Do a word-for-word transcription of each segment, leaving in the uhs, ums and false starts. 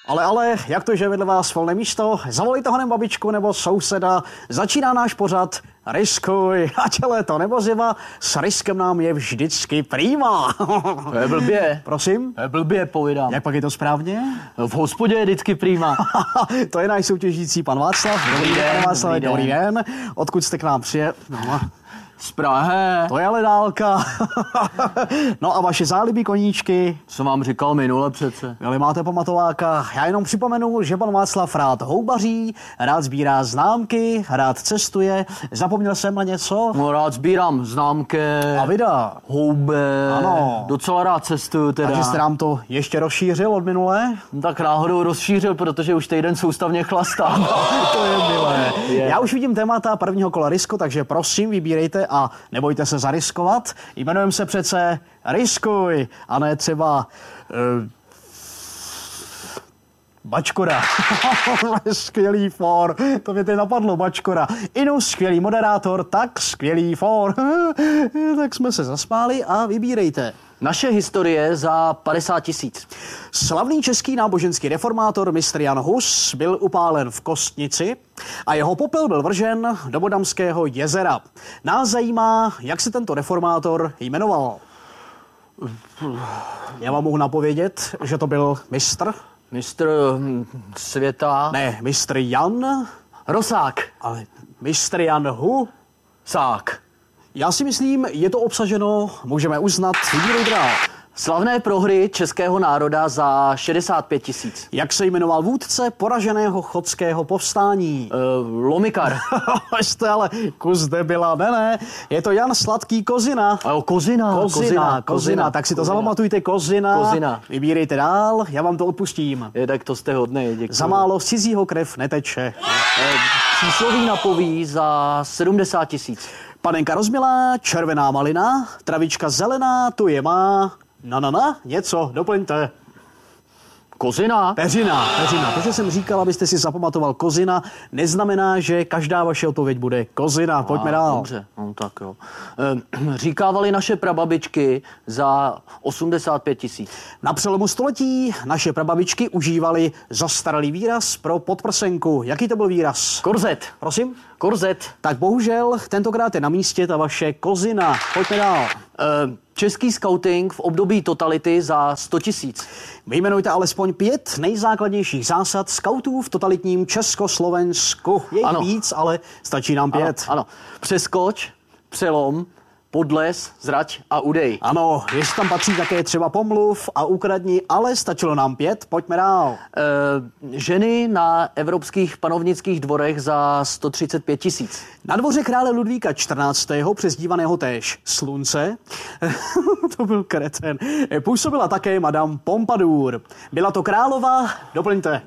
Ale, ale, jak to, že vedle vás volné místo? Zavolejte honem babičku nebo souseda. Začíná náš pořad Riskuj. Ať je léto nebo zima, s riskem nám je vždycky prýma. To je blbě. Prosím? To je blbě, povídám. Jak pak je to správně? V hospodě je vždycky prýma. To je náš soutěžící pan Václav. Dobrý den, pane Václave, dobrý dobrý den. den. Odkud jste k nám přijel? No. Z Prahy. To je ale dálka. No a vaše zálibí koníčky? Co vám říkal minule přece? Vy máte pamatováka. Já jenom připomenu, že pan Václav rád houbaří, rád sbírá známky, rád cestuje. Zapomněl jsem na něco? No, rád sbírám známky. A vida. Hoube. Ano. Docela rád cestuju teda. Takže jste nám to ještě rozšířil od minule? No, tak náhodou rozšířil, protože už týden soustavně chlastám. To je milé. Je. Já už vidím témata prvního kola Risku, takže prosím, vybírejte a nebojte se zariskovat. Jmenujeme se přece Riskuj, a ne třeba uh, Bačkora. Skvělý for. To mě teď napadlo, Bačkora. Inu, skvělý moderátor, tak skvělý for. Tak jsme se zasmáli a vybírejte. Naše historie za padesát tisíc. Slavný český náboženský reformátor mistr Jan Hus byl upálen v Kostnici a jeho popel byl vržen do Bodamského jezera. Nás zajímá, jak se tento reformátor jmenoval. Já vám mohu napovědět, že to byl mistr. Mistr hm, světa. Ne, mistr Jan. Rosák. Ale mistr Jan Hu. Sák. Já si myslím, je to obsaženo, můžeme uznat. Vybírej dál. Slavné prohry českého národa za šedesát pět tisíc. Jak se jmenoval vůdce poraženého chotského povstání? Uh, Lomikar. Jste ale kus debila, ne, ne. Je to Jan Sladký Kozina. A jo, Kozina. Kozina, Kozina, Kozina. Tak si to Kozina. zapamatujte, Kozina. Kozina. Vybírejte dál, já vám to odpustím. Je, tak to jste hodnej, děkuji. Za málo z cizího krev neteče. Uh, Přísloví napoví za sedmdesát tisíc. Panenka rozmilá, červená malina, travička zelená, tu je má. Na, na, na, něco, doplňte. Kozina. Peřina, peřina. To, že jsem říkal, abyste si zapamatoval Kozina, neznamená, že každá vaše odpověď bude Kozina. Pojďme A, dál. Dobře, no tak jo. E, říkávali naše prababičky za osmdesát pět tisíc. Na přelomu století naše prababičky užívali zastaralý výraz pro podprsenku. Jaký to byl výraz? Korzet. Prosím? Korzet. Tak bohužel, tentokrát je na místě ta vaše Kozina. Pojďme dál. E, Český skauting v období totality za sto tisíc. Vyjmenujte alespoň pět nejzákladnějších zásad skautů v totalitním Československu. Je jich Ano. víc, ale stačí nám pět. Ano, ano. Přeskoč, přelom, podles, zrať a udej. Ano, ještě tam patří také třeba pomluv a ukradni, ale stačilo nám pět. Pojďme dál. E, ženy na evropských panovnických dvorech za sto třicet pět tisíc. Na dvoře krále Ludvíka čtrnáctého přezdívaného též Slunce, to byl kreten, působila také madame Pompadour. Byla to králová, doplňte.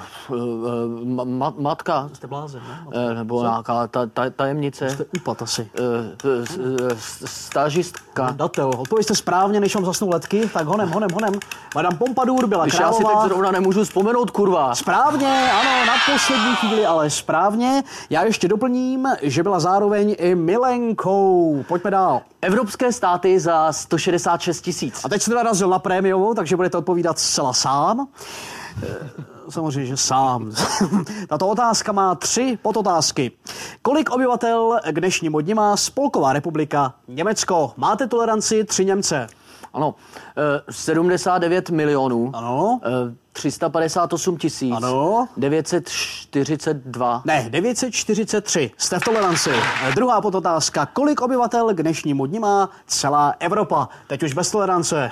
Ma, ma, matka. Jste blázen, ne? E, nebo nějaká ta, ta, tajemnice. Jste upat asi. E, stážistka. Datel, odpověďte správně, než vám zasnou letky, tak honem, honem, honem. Madame Pompadour byla Když já si králová. teď zrovna nemůžu vzpomenout, kurva. Správně, ano, na poslední chvíli, ale správně. Já ještě doplním, že byla zároveň i milenkou. Pojďme dál. Evropské státy za sto šedesát šest tisíc. A teď jste narazil na prémiovou, takže budete odpovídat zcela sám. Samozřejmě, že sám. Tato otázka má tři podotázky. Kolik obyvatel k dnešnímu dni má Spolková republika Německo? Máte toleranci tři Němce? Ano, e, sedmdesát devět milionů. Ano. E, tři sta padesát osm tisíc. Ano. devět set čtyřicet dva. Ne, devět set čtyřicet tři. Jste v toleranci. Druhá podotázka. Kolik obyvatel k dnešnímu dni má celá Evropa? Teď už bez tolerance.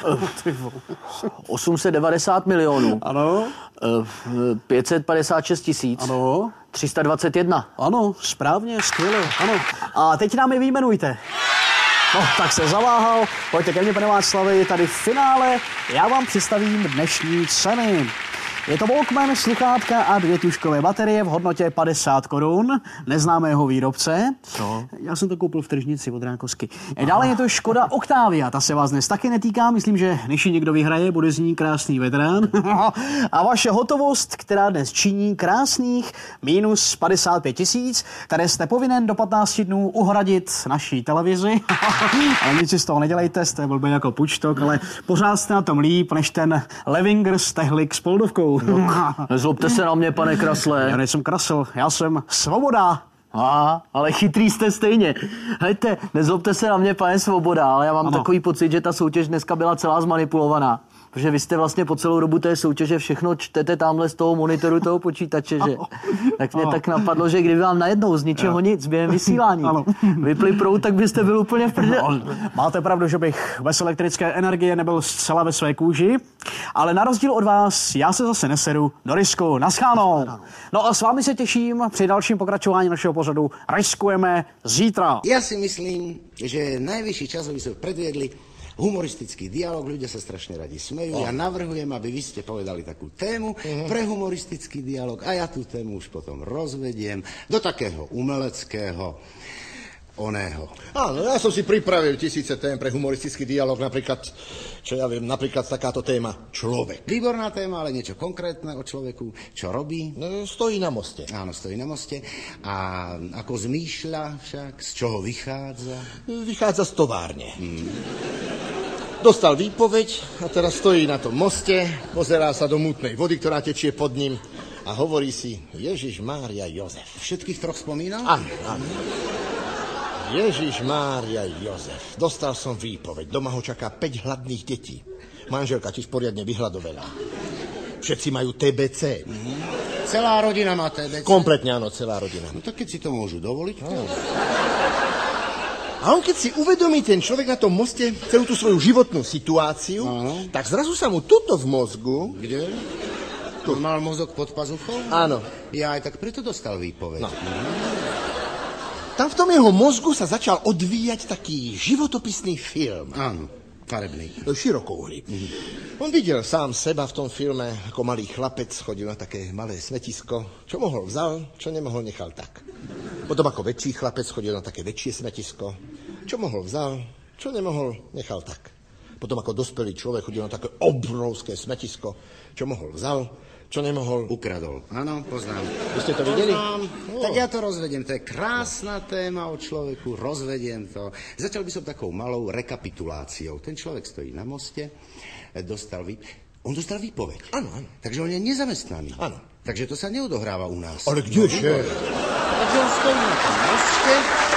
osm set devadesát milionů. Ano. E, pět set padesát šest tisíc. Ano. tři sta dvacet jedna. Ano, správně, skvěle. Ano. A teď nám je vyjmenujte. No, tak se zaváhal. Pojďte ke mně, pane Václavi, tady v finále. Já vám představím dnešní ceny. Je to Walkman, sluchátka a dvě tužkové baterie v hodnotě padesát korun, neznámého výrobce. Co? Já jsem to koupil v tržnici od Rákosky. Dále je to Škoda Octavia, ta se vás dnes taky netýká, myslím, že než ji někdo vyhraje, bude z ní krásný veterán. A vaše hotovost, která dnes činí krásných minus padesát pět tisíc, které jste povinen do patnácti dnů uhradit naší televizi. Ale nic si z toho nedělejte, jste blbý jako pučtok, ale pořád jste na tom líp, než ten Levinger Stehlik s Poldovkou. Kraslu. Nezlobte se na mě, pane Krasle. Já nejsem Krasl, já jsem Svoboda. A, ale chytrý jste stejně. Hejte, nezlobte se na mě, pane Svoboda, ale já mám ano. takový pocit, že ta soutěž dneska byla celá zmanipulovaná. Protože vy jste vlastně po celou dobu té soutěže všechno čtete tamhle z toho monitoru toho počítače, že? Tak mě tak napadlo, že kdyby vám najednou z ničeho nic během vysílání vypli proud, tak byste byl úplně v prdě. No, máte pravdu, že bych bez elektrické energie nebyl zcela ve své kůži, ale na rozdíl od vás, já se zase neseru do risku. Naschánou. No a s vámi se těším při dalším pokračování našeho pořadu Riskujeme zítra. Ja si myslím, že je najvyšší čas, aby sme predviedli humoristický dialog, ľudia sa strašne radi smejú. Ja navrhujem, aby vy ste povedali takú tému uh-huh. pre humoristický dialog a ja tú tému už potom rozvediem do takého umeleckého oného. Áno, ja som si pripravil tisíce tém pre humoristický dialog, napríklad, čo ja viem, napríklad takáto téma človek. Výborná téma, ale niečo konkrétne o človeku, čo robí. No, stojí na moste. Áno, stojí na moste. A ako zmýšľa však, z čoho vychádza? Vychádza z továrne. Hmm. Dostal výpoveď a teraz stojí na tom moste, pozerá sa do mútnej vody, ktorá tečie pod ním a hovorí si Ježiš Mária Jozef. Všetkých troch spomínal? Áno, áno. Ježiš Mária Jozef. Dostal som výpoveď. Doma ho čaká päť hladných detí. Manželka tiež poriadne vyhľadovelá. Všetci majú té bé cé. Mm-hmm. Celá rodina má té bé cé? Kompletne áno, celá rodina. No tak keď si to môžu dovoliť. No. A on keď si uvedomí ten človek na tom moste celú tú svoju životnú situáciu, áno. tak zrazu sa mu tuto v mozgu... Kde? Tu. Mal mozog pod pazuchou? Áno. Ja aj tak preto dostal výpoveď. No. Mm-hmm. Tam v tom jeho mozgu sa začal odvíjať taký životopisný film. Áno, farebný. Širokouhlý. Mm-hmm. On videl sám seba v tom filme, ako malý chlapec chodil na také malé smetisko. Čo mohol vzal, čo nemohol nechal tak. Potom ako väčší chlapec chodil na také väčšie smetisko. Čo mohol vzal, čo nemohol nechal tak. Potom ako dospelý človek chodil na také obrovské smetisko. Čo mohol vzal, čo nemohol... Ukradol. Áno, poznám. Vy ste to videli? Poznám. No. Tak ja to rozvediem. To je krásna téma o človeku. Rozvediem to. Začal by som takou malou rekapituláciou. Ten človek stojí na moste, dostal vý... On dostal výpoveď. Áno, áno. Takže on je nezamestnaný. Áno. Takže to sa neodohráva u nás. Ale kdeže? Takže on stojí na tom moste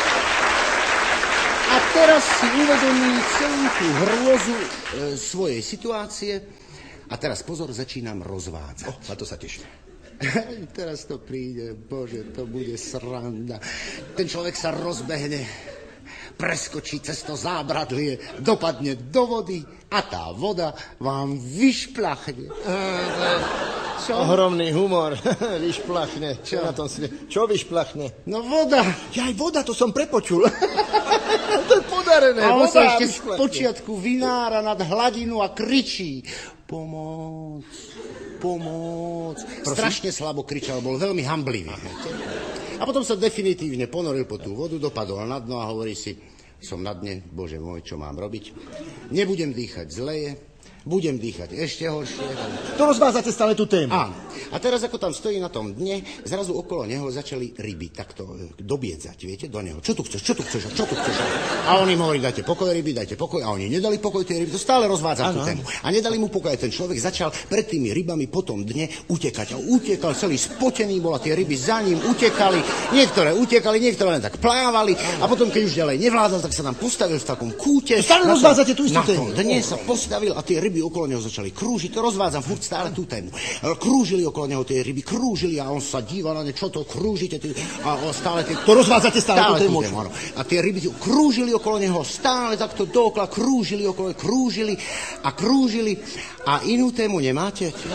a teraz si uvedomí celú tú hrôzu e, svojej situácie. A teraz pozor, začínam rozvádzať. Oh, na to sa teším. Teraz to príde, bože, to bude sranda. Ten človek sa rozbehne, preskočí cez to zábradlie, dopadne do vody a tá voda vám vyšplachne. Čo? Ohromný humor. Vyšplachne. Čo na tom svie... Čo vyšplachne? No voda. Ja aj voda, to som prepočul. To je podarené. A on voda sa ešte vyšplachne. z počiatku vynára nad hladinu a kričí. Pomôc, pomôc. Prosím? Strašne slabo kričal, bol veľmi hamblivý. A potom sa definitívne ponoril po tú vodu, dopadol na dno a hovorí si, som na dne, bože môj, čo mám robiť? Nebudem dýchať, zleje, budem dýchať ešte horšie. To rozvádzate stále tú tému. Áno. A teraz, ako tam stojí na tom dne, zrazu okolo neho začali ryby takto dobiedzať, viete, do neho. Čo tu chceš, čo tu chceš, čo tu chceš? A on im hovorí, dajte pokoj ryby, dajte pokoj. A oni nedali pokoj tej ryby, to stále rozvádza tú tému. A nedali mu pokoj. A ten človek začal pred tými rybami po tom dne utekať. A utekal celý spotený, bol a tie ryby za ním utekali. Niektoré utekali, niektoré len tak plávali. A potom, keď už ďalej nevládal, tak sa tam postavil v takom kúte. Stále rozvádzate tú istú Na tému. tom dne sa postavil a tie ryby okolo neho začali krúžiť. To rozvádzam furt stále tú tému. Krúžili okolo neho tie ryby, krúžili a on sa díval na ne, čo to krúžite. Tí, a stále tie, to rozvádzate stále, stále tú tému. tému a tie ryby krúžili okolo neho stále takto dookola, krúžili okolo, krúžili a krúžili. A inú tému nemáte? Ja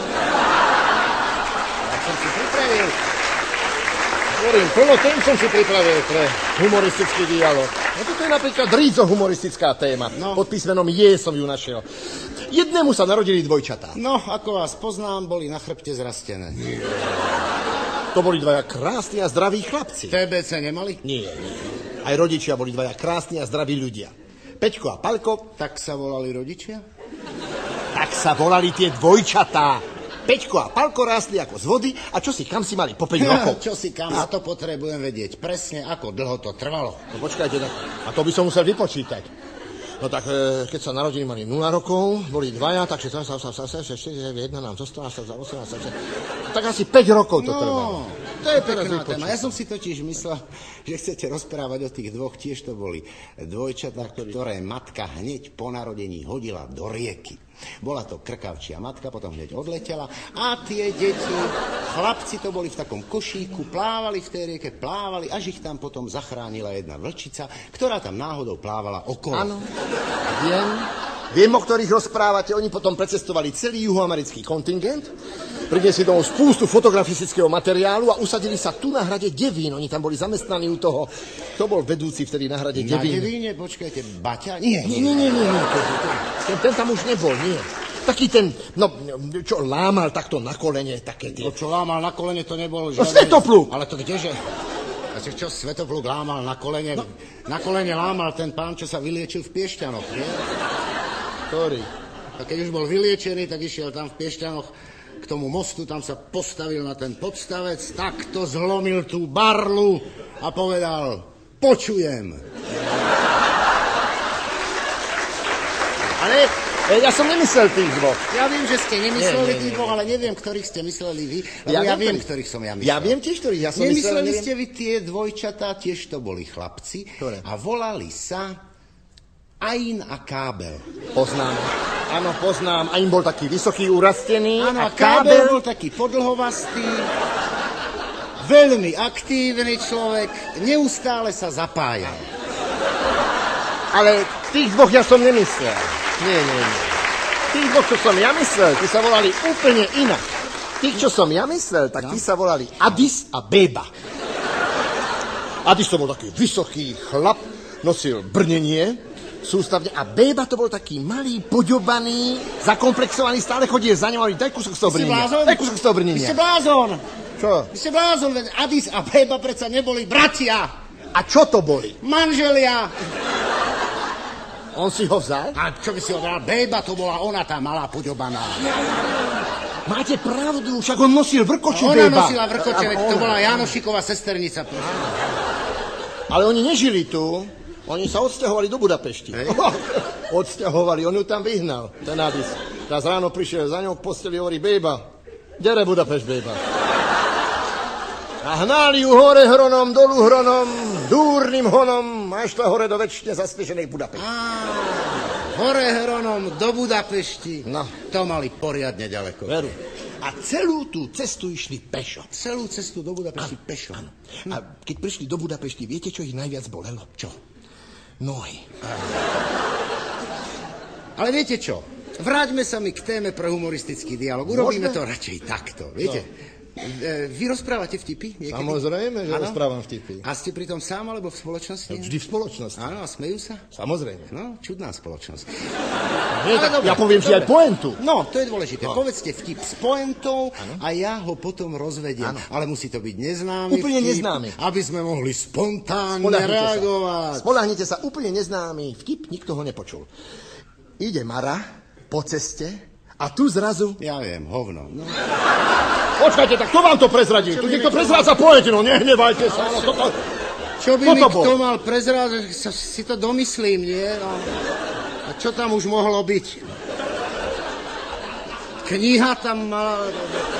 som si pripravil. Hovorím, plno tém som si pripravil pre humoristický dialog. No toto je napríklad rídzo humoristická téma. No. Pod písmenom J som ju našiel. Jednému sa narodili dvojčatá. No, ako vás poznám, boli na chrbte zrastené. To boli dvaja krásni a zdraví chlapci. té bé cé nemali? Nie, nie. Aj rodičia boli dvaja krásni a zdraví ľudia. Peťko a Palko. Tak sa volali rodičia? Tak sa volali tie dvojčatá. Peťko a Palko rástli ako z vody a čo si kam si mali po päť rokov. Čo si kam, a to potrebujem vedieť presne, ako dlho to trvalo. No počkajte, tak, a to by som musel vypočítať. No tak, e, keď sa narodili, mali nula rokov, boli dvaja, takže sa, sa, sa, sa, sa, jedna nám zostala, sa, sa, sa, sa, sa, tak asi päť rokov to trvalo. To je pekná téma. Ja som si totiž myslel, že chcete rozprávať o tých dvoch, tiež to boli dvojčatá, ktoré matka hneď po narodení hodila do rieky. Bola to krkavčia matka, potom hneď odletela a tie deti, chlapci to boli v takom košíku, plávali v tej rieke, plávali, až ich tam potom zachránila jedna vlčica, ktorá tam náhodou plávala okolo. Áno, viem, viem, o ktorých rozprávate. Oni potom precestovali celý juhoamerický kontingent, priniesli domov spústu fotografistického materiálu a usadili sa tu na hrade Devín. Oni tam boli zamestnaní u toho, kto bol vedúci vtedy na hrade Na Devín. Devíne, počkajte, Baťa? Nie, Nie, nie, nie, nie, nie. Ten, ten tam už nebol, nie. Taký ten, no, čo lámal takto na kolene, také tie. To, čo lámal na kolene, to nebol No, Svetopluk. Ale to kdeže? A čo, čo Svetopluk lámal na kolene? No. Na kolene lámal ten pán, čo sa vyliečil v Piešťanoch, nie? Ktorý? A keď už bol vyliečený, tak išiel tam v Piešťanoch k tomu mostu, tam sa postavil na ten podstavec, takto zlomil tú barlu a povedal, počujem. Ale ja som nemyslel tých dvoch. Ja viem, že ste nemysleli Nie, nie, tých nie. dvoch, ale neviem, ktorých ste mysleli vy, lebo ja, ja viem, ktorých som ja myslel. Ja viem tiež, ktorých ja som myslel. Nemysleli neviem. ste vy tie dvojčatá, tiež to boli chlapci. Ktoré? A volali sa Ain a Kábel. Poznám. Áno, poznám. A im bol taký vysoký, urastený. Áno, a a Kábel Kábel bol taký podlhovastý, veľmi aktívny človek, neustále sa zapájal. Ale tých dvoch ja som nemyslel. Nie, nie, nie. Tých dvoch, čo som ja myslel, tí sa volali úplne inak. Tých, čo som ja myslel, tak tí sa volali Adis a Béba. Adis to bol taký vysoký chlap, nosil brnenie sústavne a Béba to bol taký malý, poďobaný, zakomplexovaný, stále chodil za ňou a daj kúsok z toho brnenia. Daj kúsok z toho Vy brnenia. ste blázon! Čo? Vy ste blázon, veď Adis a Béba predsa neboli bratia, A čo to boli? manželia. On si ho vzal? A čo by si ho bral? Béba to bola ona, tá malá poďobaná. Máte pravdu, však on nosil vrkoče, Ona Béba. nosila vrkoče, veď to bola Janošiková sesternica. Ale oni nežili tu, oni sa odsťahovali do Budapešti. Odsťahovali, on ju tam vyhnal, ten Adis. Raz ráno prišiel za ňou k posteli a hovorí, Béba, kde je Budapešť, Béba? A hnali ju hore hronom, dolu hronom, dúrnym honom a išla hore do väčšine zaspieženej Budapešti. Á, hore Hronom do Budapešti. No. To mali poriadne ďaleko. Veru. A celú tú cestu išli pešo. Celú cestu do Budapešti pešo. Áno. A keď prišli do Budapešti, viete, čo ich najviac bolelo? Čo? Nohy. Ale viete čo? Vráťme sa mi k téme pre humoristický dialog. Urobíme Môžeme? to radšej takto. Viete? No. Vy rozprávate vtipy niekedy? Samozrejme, že Áno? rozprávam vtipy. A ste pritom sám alebo v spoločnosti? Vždy v spoločnosti. Áno, a smejú sa? Samozrejme. No, čudná spoločnosť. Nie, tak ja poviem si aj poentu. No, to je dôležité. No. Povedzte vtip s poentou a ja ho potom rozvediem. Ano. Ale musí to byť neznámy Úplne vtip, neznámy. aby sme mohli spontánne Spoľahnite reagovať. sa. Spoľahnite sa, úplne neznámy vtip, nikto ho nepočul. Ide Mara po ceste a tu zrazu... Ja viem, hovno. No. Počkajte, tak kto vám to prezradí? Tu niekto prezrádza poetu, no nehnevajte sa. No, toto... Čo by Kto mi to bol? kto mal prezrázať, že sa- si to domyslím, nie? No. A čo tam už mohlo byť? Kniha tam mala...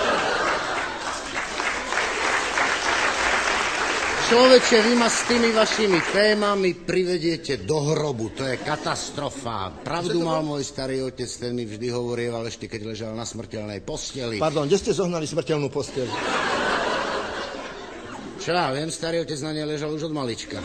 Človeče, vy ma s tými vašimi témami privediete do hrobu. To je katastrofa. Pravdu mal môj starý otec, ten mi vždy hovorieval ešte, keď ležal na smrteľnej posteli. Pardon, kde ste zohnali smrteľnú posteľ? Čo ja viem, starý otec na nej ležal už od malička.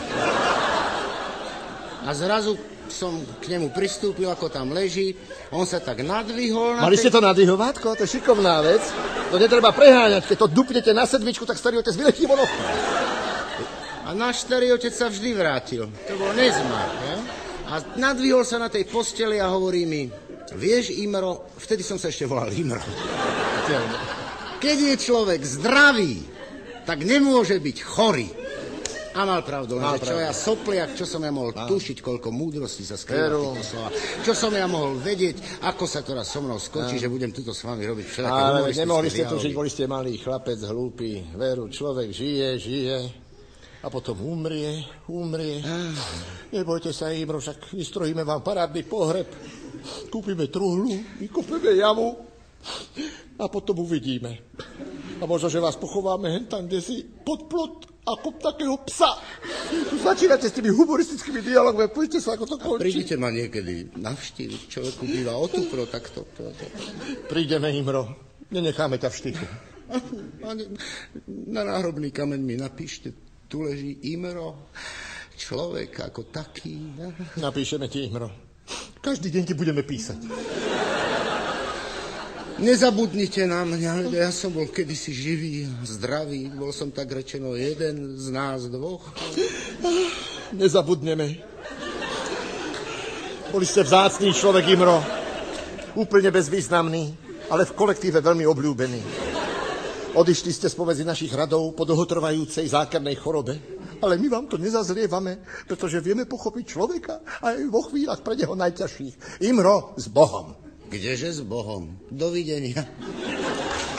A zrazu som k nemu pristúpil, ako tam leží. On sa tak nadvihol. Na Mali ste tej... to nadvihovátko? To je šikovná vec. To netreba preháňať. Keď to dupnete na sedmičku, tak starý otec vyletí von okna. A náš starý otec sa vždy vrátil. To bol nezmar. Ne? A nadvihol sa na tej posteli a hovorí mi, vieš, Imro, vtedy som sa ešte volal Imro. Keď je človek zdravý, tak nemôže byť chorý. A mal pravdu, lenže čo ja sopliak, čo som ja mohol tušiť, koľko múdrosti sa skrýva v týchto slovách. Čo som ja mohol vedieť, ako sa teraz so mnou skočí, že budem tuto s vami robiť všetké Ale humoristické nemohli ste dialógy. tušiť, boli ste malý chlapec, hlúpy. Veru, človek žije, žije. a potom umrie, umrie. Nebojte sa, Imro, však vystrojíme vám parádny pohreb. Kúpime truhlu, vykopeme jamu a potom uvidíme. A možno, že vás pochováme hen tam, kde si pod plot ako takého psa. Tu začínate s tými humoristickými dialogmi, poďte sa, ako to končí. Prídite ma niekedy navštíviť, človeku býva otupro, tak to, to, to. Prídeme, Imro, nenecháme ťa v štychu. Na náhrobný kameň mi napíšte, tu leží Imro, človek ako taký. Napíšeme ti, Imro. Každý deň ti budeme písať. Nezabudnite na mňa, ja som bol kedysi živý, zdravý, bol som tak rečeno jeden z nás dvoch. Nezabudneme. Boli ste vzácný človek, Imro. Úplne bezvýznamný, ale v kolektíve veľmi obľúbený. Odišli ste spomedzi našich radov po dlhotrvajúcej zákernej chorobe, ale my vám to nezazlievame, pretože vieme pochopiť človeka aj vo chvíľach pre neho najťažších. Imro, s Bohom. Kdeže s Bohom? Dovidenia.